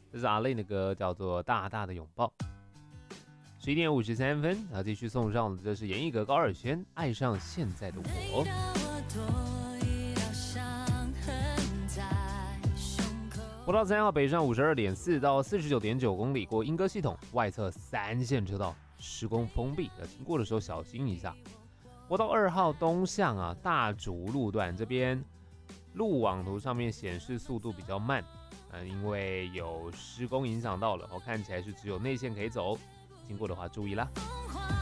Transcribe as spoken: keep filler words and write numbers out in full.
这是阿累的歌，叫做《大大的拥抱》。十一点五十三分，然后继续送上的这是严艺格高尔宣《爱上现在的我》。国道三号北上五十二点四到四十九点九公里，过莺歌系统外侧三线车道施工封闭，经过的时候小心一下。国道二号东向啊大竹路段这边路网图上面显示速度比较慢，呃，因为有施工影响到了，我看起来是只有内线可以走，经过的话注意啦。